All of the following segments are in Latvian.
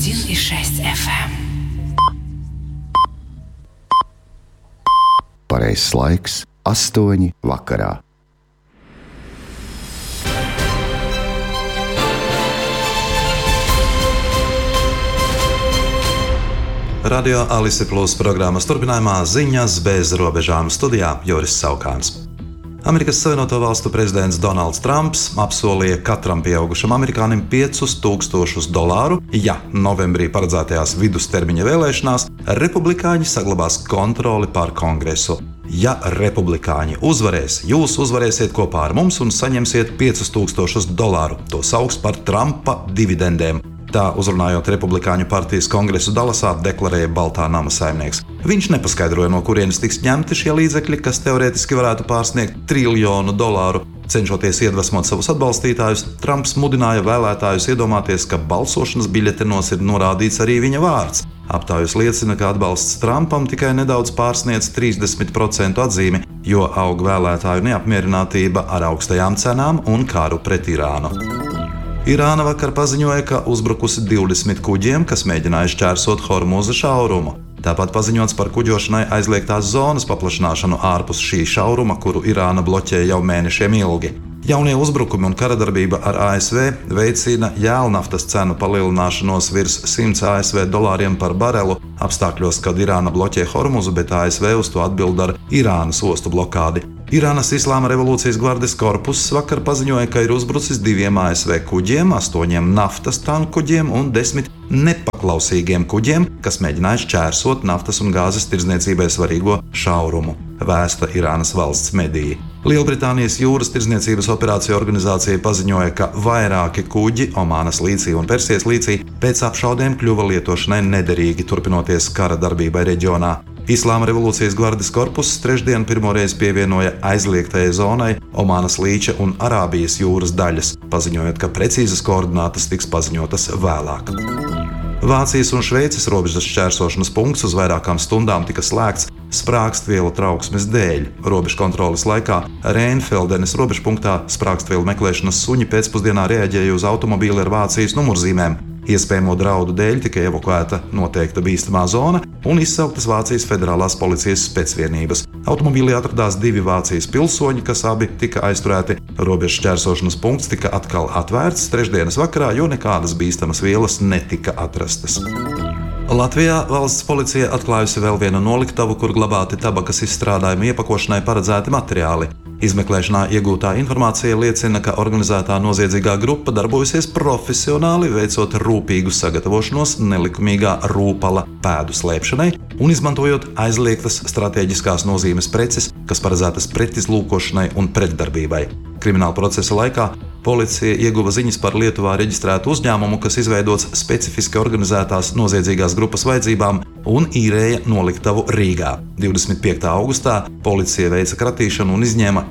101,6 FM. Pareizais laiks - 8 vakarā. Radio Alise Plus programmas turpinājumā ziņas bez robežām studijā Juris Saukāns. Amerikas Savienoto Valstu prezidents Donalds Trumps apsolīja katram pieaugušam amerikānim $5,000, ja novembrī paredzētajās vidustermiņa vēlēšanās republikāņi saglabās kontroli pār Kongresu. Ja republikāņi uzvarēs, jūs uzvarēsiet kopā ar mums un saņemsiet $5,000. To sauks par Trumpa dividendēm. Tā uzrunājot republikāņu partijas kongresu Dalasā, deklarēja Baltā nama saimnieks. Viņš nepaskaidroja, no kurienes tiks ņemti šie līdzekļi, kas teorētiski varētu pārsniegt $1 triljonu. Cenšoties iedvesmot savus atbalstītājus, Trumps mudināja vēlētājus iedomāties, ka balsošanas biļetenos ir norādīts arī viņa vārds. Aptaujas liecina, ka atbalsts Trumpam tikai nedaudz pārsniedz 30% atzīmi, jo aug vēlētāju neapmierinātība ar augstajām cenām un karu pret Irānu. Irāna vakar paziņoja, ka uzbrukusi 20 kuģiem, kas mēģināja šķērsot Hormuza šaurumu. Tāpat paziņots par kuģošanai aizliegtās zonas paplašināšanu ārpus šī šauruma, kuru Irāna bloķē jau mēnešiem ilgi. Jaunie uzbrukumi un karadarbība ar ASV veicina jēlnaftas cenu palielināšanos virs $100 par barelu apstākļos, kad Irāna bloķē Hormuzu, bet ASV uz to atbild ar Irānas ostu blokādi. Irānas Islāma revolūcijas gvardes korpuss vakar paziņoja, ka ir uzbrucis 2 ASV kuģiem, 8 naftas tankuģiem un 10 nepaklausīgiem kuģiem, kas mēģināja šķērsot naftas un gāzes tirdzniecībai svarīgo šaurumu, vēsta Irānas valsts mediji. Lielbritānijas jūras tirdzniecības operāciju organizācija paziņoja, ka vairāki kuģi Omānas līcī un Persijas līcī pēc apšaudēm kļuva lietošanai nederīgi, turpinoties kara darbībai reģionā. Islāma revolūcijas gvardes korpuss trešdien pirmoreiz pievienoja aizliegtajai zonai Omānas līča un Arābijas jūras daļas, paziņojot, ka precīzas koordinātas tiks paziņotas vēlāk. Vācijas un Šveices robežas šķērsošanas punkts uz vairākām stundām tika slēgts sprākstvielu trauksmes dēļ. Robežu kontroles laikā Reinfeldenes robežpunktā sprākstvielu meklēšanas suņi pēcpusdienā reaģēja uz automobīli ar Vācijas numurzīmēm. Iespējamo draudu dēļ tika evakuēta noteikta bīstamā zona un izsauktas Vācijas federālās policijas specvienības. Automobīlī atradās 2 Vācijas pilsoņi, kas abi tika aizturēti. Robežu šķērsošanas punkts tika atkal atvērts trešdienas vakarā, jo nekādas bīstamas vielas netika atrastas. Latvijā valsts policija atklājusi vēl vienu noliktavu, kur glabāti tabakas izstrādājumu iepakošanai paredzēti materiāli. Izmeklēšanā iegūtā informācija liecina, ka organizētā noziedzīgā grupa darbojusies profesionāli, veicot rūpīgu sagatavošanos nelikumīgā rūpala pēdu slēpšanai un izmantojot aizliegtas stratēģiskās nozīmes preces, kas paredzētas pretizlūkošanai un pretdarbībai. Krimināla procesa laikā policija ieguva ziņas par Lietuvā reģistrētu uzņēmumu, kas izveidots specifiski organizētās noziedzīgās grupas vajadzībām un īrēja noliktavu Rīgā. 25. augustā policija veica kratīšanu un izņēma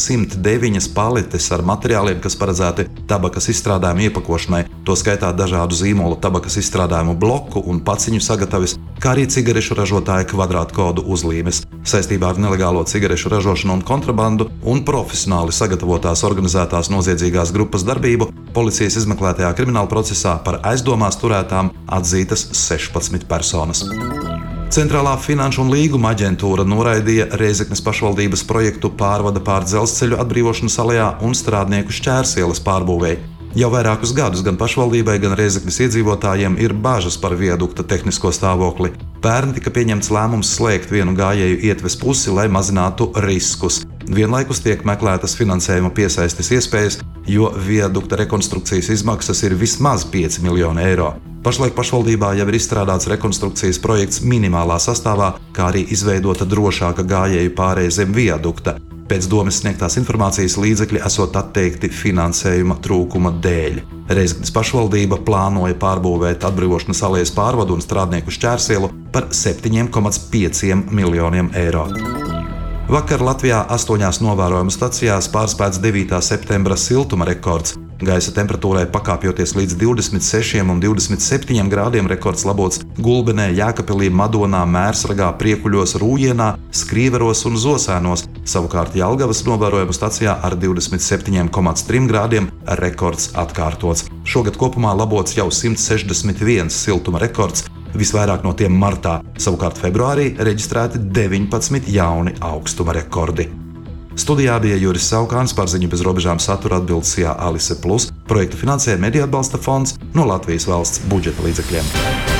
409 paletes ar materiāliem, kas paredzēti tabakas izstrādājumu iepakošanai, to skaitā dažādu zīmolu tabakas izstrādājumu bloku un paciņu sagatavis, kā arī cigarešu ražotāja kvadrātkodu uzlīmes. Saistībā ar nelegālo cigarešu ražošanu un kontrabandu un profesionāli sagatavotās organizētās noziedzīgās grupas darbību policijas izmeklētajā krimināla procesā par aizdomās turētām atzītas 16 personas. Centrālā finanšu un līguma aģentūra noraidīja Rēzeknes pašvaldības projektu pārvada pār dzelzceļu atbrīvošanas alejā un strādnieku šķērsielas pārbūvēi. Jau vairākus gadus gan pašvaldībai, gan Rēzeknes iedzīvotājiem ir bažas par viadukta tehnisko stāvokli. Pērn tika pieņemts lēmums slēgt vienu gājēju ietves pusi, lai mazinātu riskus. Vienlaikus tiek meklētas finansējuma piesaistes iespējas, jo viadukta rekonstrukcijas izmaksas ir vismaz €5 miljoni. Pašlaik pašvaldībā jau ir izstrādāts rekonstrukcijas projekts minimālā sastāvā, kā arī izveidota drošāka gājēju pārēja zem viadukta. Pēc domes sniegtās informācijas līdzekļi esot atteikti finansējuma trūkuma dēļ. Rēzeknes pašvaldība plānoja pārbūvēt atbrīvošanas alejas pārvadu un strādnieku šķērsielu par €7,5 miljoniem. Vakar Latvijā 8 novērojumu stacijās pārspēts 9. septembra siltuma rekords. Gaisa temperatūrai pakāpjoties līdz 26 un 27 grādiem rekords labots Gulbenē, Jēkabpilī, Madonā, Mērsragā, Priekuļos, Rūjienā, Skrīveros un Zosēnos. Savukārt Jelgavas novērojumu stacijā ar 27,3 grādiem rekords atkārtots. Šogad kopumā labots jau 161 siltuma rekords, visvairāk no tiem martā. Savukārt februārī reģistrēti 19 jauni augstuma rekordi. Studijā bija Juris Saukāns, par Ziņu bez robežām satura atbildes Alise Plus. Projektu finansē Mediju atbalsta fonds no Latvijas valsts budžeta līdzekļiem.